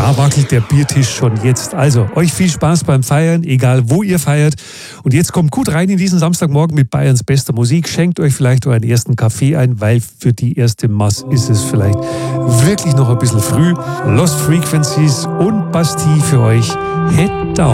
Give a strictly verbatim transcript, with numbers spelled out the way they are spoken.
Da wackelt der Biertisch schon jetzt. Also, euch viel Spaß beim Feiern, egal wo ihr feiert. Und jetzt kommt gut rein in diesen Samstagmorgen mit Bayerns bester Musik. Schenkt euch vielleicht euren ersten Kaffee ein, weil für die erste Mass ist es vielleicht wirklich noch ein bisschen früh. Lost Frequencies und Bastille für euch. Head down.